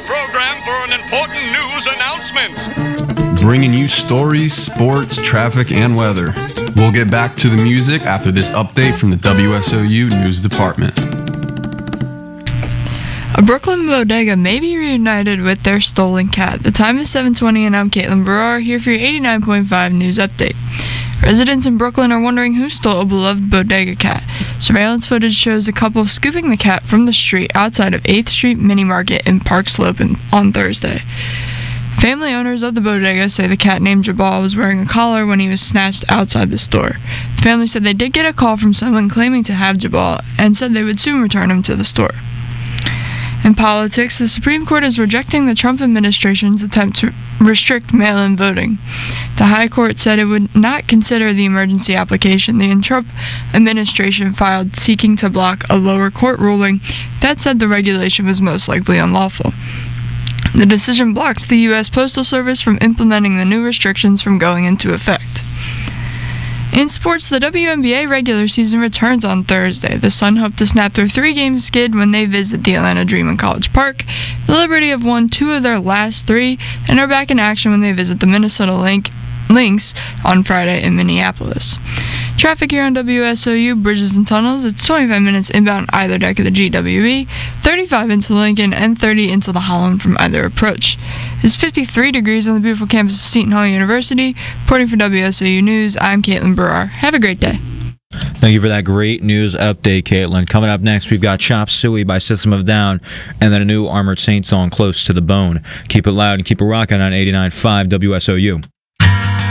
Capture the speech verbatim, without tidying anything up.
program for an important news announcement. Bringing you stories, sports, traffic, and weather. We'll get back to the music after this update from the W S O U News Department. A Brooklyn bodega may be reunited with their stolen cat. The time is seven twenty and I'm Caitlin Barrar here for your eighty-nine point five news update. Residents in Brooklyn are wondering who stole a beloved bodega cat. Surveillance footage shows a couple scooping the cat from the street outside of eighth Street Mini Market in Park Slope on Thursday. Family owners of the bodega say the cat named Jabal was wearing a collar when he was snatched outside the store. The family said they did get a call from someone claiming to have Jabal and said they would soon return him to the store. In politics, the Supreme Court is rejecting the Trump administration's attempt to restrict mail-in voting. The High Court said it would not consider the emergency application the Trump administration filed seeking to block a lower court ruling that said the regulation was most likely unlawful. The decision blocks the U S Postal Service from implementing the new restrictions from going into effect. In sports, the W N B A regular season returns on Thursday. The Sun hope to snap their three-game skid when they visit the Atlanta Dream in College Park. The Liberty have won two of their last three and are back in action when they visit the Minnesota Link Lynx on Friday in Minneapolis. Traffic here on W S O U Bridges and Tunnels. It's twenty-five minutes inbound either deck of the G W E, thirty-five into Lincoln, and thirty into the Holland from either approach. It's fifty-three degrees on the beautiful campus of Seton Hall University. Reporting for W S O U News, I'm Caitlin Barrar. Have a great day. Thank you for that great news update, Caitlin. Coming up next, we've got Chop Suey by System of a Down, and then a new Armored Saint song, Close to the Bone. Keep it loud and keep it rocking on eighty-nine point five W S O U.